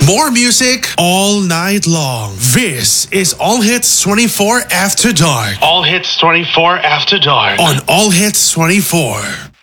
More music all night long. This is All Hits 24 After Dark. All Hits 24 After Dark. On All Hits 24.